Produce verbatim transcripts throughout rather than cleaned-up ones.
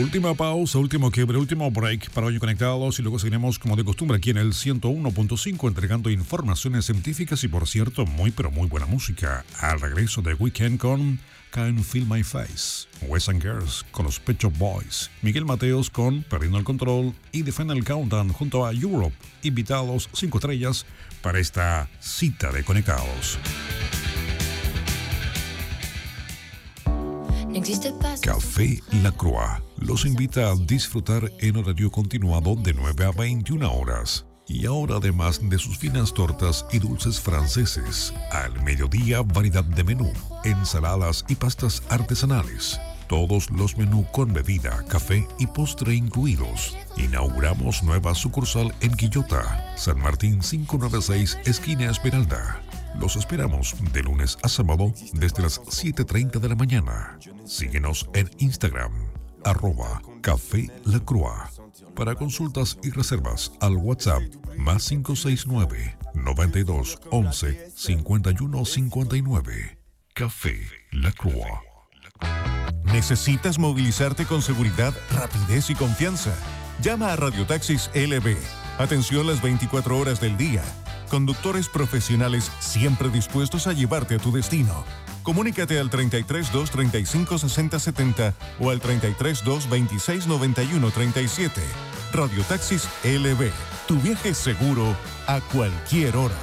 Última pausa, último quiebre, último break para hoy conectados y luego seguiremos como de costumbre aquí en el ciento uno punto cinco entregando informaciones científicas y por cierto muy pero muy buena música. Al regreso de Weekend con Can't Feel My Face, Wes and Girls con los Pet Shop Boys, Miguel Mateos con Perdiendo el Control y The Final Countdown junto a Europe, invitados cinco estrellas para esta cita de conectados. Café La Croix los invita a disfrutar en horario continuado de nueve a veintiuna horas. Y ahora, además de sus finas tortas y dulces franceses, al mediodía variedad de menú, ensaladas y pastas artesanales. Todos los menús con bebida, café y postre incluidos. Inauguramos nueva sucursal en Quillota, San Martín quinientos noventa y seis, esquina Esmeralda. Los esperamos de lunes a sábado desde las siete y treinta de la mañana. Síguenos en Instagram, arroba Café La Croix. Para consultas y reservas al WhatsApp más cinco seis nueve, noventa y dos, once, cincuenta y uno cincuenta y nueve. Café La Croix. ¿Necesitas movilizarte con seguridad, rapidez y confianza? Llama a Radiotaxis L B. Atención las veinticuatro horas del día. Conductores profesionales siempre dispuestos a llevarte a tu destino. Comunícate al treinta y tres, dos treinta y cinco, sesenta setenta o al treinta y tres, dos veintiséis, noventa y uno treinta y siete. Radiotaxis L B. Tu viaje es seguro a cualquier hora.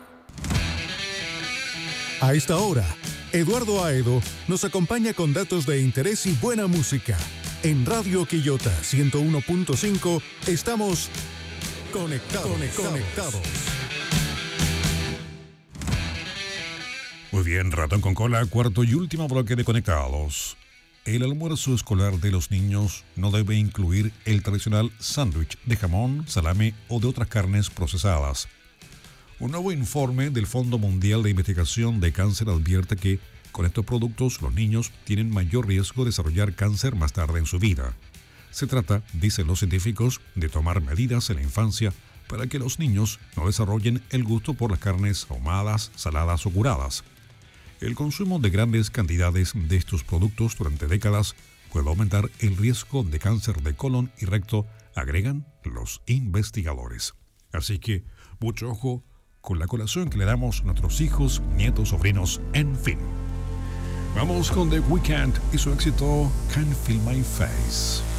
A esta hora, Eduardo Aedo nos acompaña con datos de interés y buena música. En Radio Quillota ciento uno punto cinco estamos conectados. conectados. conectados. Muy bien, ratón con cola, cuarto y último bloque de Conectados. El almuerzo escolar de los niños no debe incluir el tradicional sándwich de jamón, salame o de otras carnes procesadas. Un nuevo informe del Fondo Mundial de Investigación de Cáncer advierte que con estos productos los niños tienen mayor riesgo de desarrollar cáncer más tarde en su vida. Se trata, dicen los científicos, de tomar medidas en la infancia para que los niños no desarrollen el gusto por las carnes ahumadas, saladas o curadas. El consumo de grandes cantidades de estos productos durante décadas puede aumentar el riesgo de cáncer de colon y recto, agregan los investigadores. Así que, mucho ojo con la colación que le damos a nuestros hijos, nietos, sobrinos, en fin. Vamos con The Weeknd y su éxito Can't Feel My Face.